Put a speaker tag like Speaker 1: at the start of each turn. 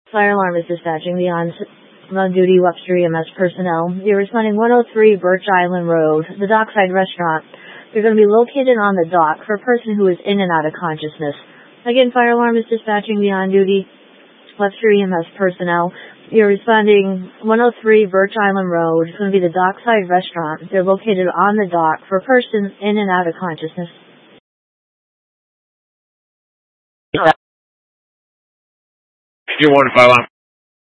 Speaker 1: Fire alarm is dispatching the on-duty Webster EMS personnel. You're responding 103 Birch Island Road, the Dockside Restaurant. You're going to be located on the dock for a person who is in and out of consciousness. Again, fire alarm is dispatching the on-duty Webster EMS personnel. You're responding 103 Birch Island Road. It's going to be the Dockside Restaurant. They're located on the dock for a person in and out of consciousness.
Speaker 2: You're 1 5 alarm.